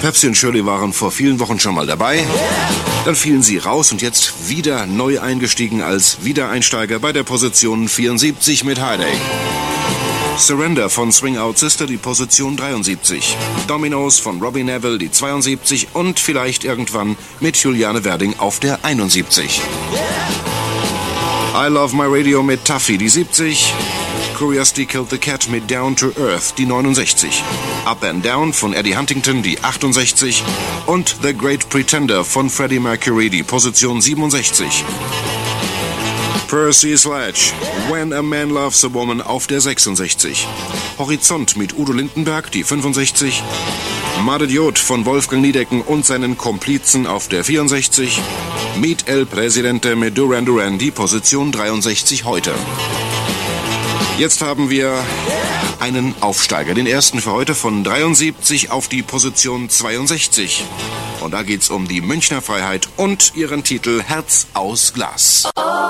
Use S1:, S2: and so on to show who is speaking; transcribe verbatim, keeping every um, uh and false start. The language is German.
S1: Pepsi und Shirley waren vor vielen Wochen schon mal dabei. Dann fielen sie raus und jetzt wieder neu eingestiegen als Wiedereinsteiger bei der Position vierundsiebzig mit Headache. Surrender von Swing Out Sister, die Position dreiundsiebzig. Dominoes von Robbie Neville, die zweiundsiebzig. Und vielleicht irgendwann mit Juliane Werding auf der einundsiebzig. I Love My Radio mit Tuffy, die siebzig. Curiosity Killed the Cat mit Down to Earth, die neunundsechzig. Up and Down von Eddie Huntington, die achtundsechzig. Und The Great Pretender von Freddie Mercury, die Position siebenundsechzig. Percy Sledge, When a Man Loves a Woman auf der sechsundsechzig. Horizont mit Udo Lindenberg, die fünfundsechzig. Madidiot von Wolfgang Niedecken und seinen Komplizen auf der vierundsechzig. Meet El Presidente mit Duran Duran, die Position dreiundsechzig heute. Jetzt haben wir einen Aufsteiger, den ersten für heute von dreiundsiebzig auf die Position zweiundsechzig. Und da geht's um die Münchner Freiheit und ihren Titel Herz aus Glas.